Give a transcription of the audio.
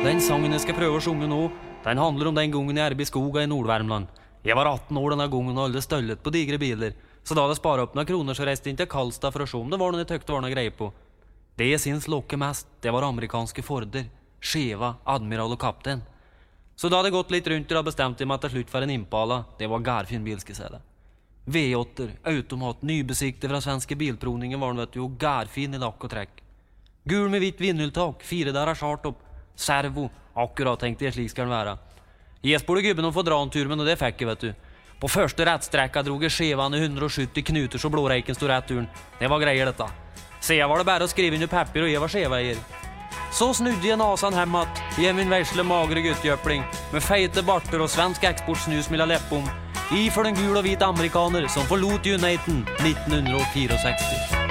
Den sangen jeg skal prøve å sjunge nå, den handler om den gangen jeg arbeid i skoga i Nord-Värmland. Jeg var 18 år denne gangen og alle støllet på digre biler. Så da hadde jeg sparet opp noen kroner, så reiste inn til Karlstad for å se om det var noe jeg tøkte var noe greie på. Det jeg syns lokke mest, det var amerikanske Forder, Cheva, Admiral og Kaptein. Så da hadde jeg gått litt rundt og bestemte meg til slutt for en Impala. Det var gærfin bil, skal jeg si det. V8, automat, nybesiktet fra svenske bilprovningen var den, vet du, og gærfin i lakk og trekk. Gul med hvitt vindhjultak, 4 der chartopp, servo, akkurat tenkte jeg slik skal den være. Jeg spurte gubben om å få dra en tur, men det fikk jeg, vet du. På første rettstrekka drog jeg Chevan i 170 knuter så blåreiken stod rett turen. Det var greier dette. Så jeg var det bare å skrive under papir, og jeg var Cheveier. Så snudde jeg nasan hemmat, i min versle magre guttjøpling, med feite barter og svensk eksportsnus mellom leppom, i for den gul og hvit amerikaner som forlot Uniten 1964.